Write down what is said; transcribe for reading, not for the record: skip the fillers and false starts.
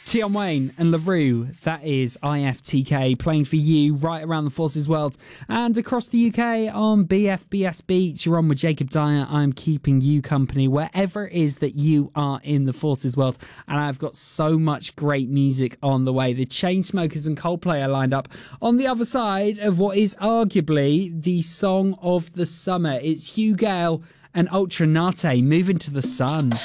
Tion Wayne and LaRue, that is IFTK playing for you right around the Forces world and across the UK on BFBS Beats. You're on with Jacob Dyer. I'm keeping you company wherever it is that you are in the Forces world. And I've got so much great music on the way. The Chainsmokers and Coldplay are lined up on the other side of what is arguably the song of the summer. It's Hugh Gale and Ultra Nate, Moving to the Sun.